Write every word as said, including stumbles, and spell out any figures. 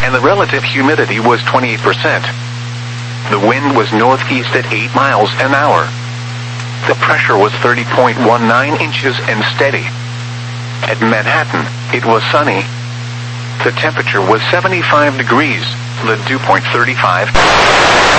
and the relative humidity was twenty-eight percent. The wind was northeast at eight miles an hour. The pressure was thirty point one nine inches and steady. At Manhattan, it was sunny. The temperature was seventy-five degrees, the dew point thirty-five.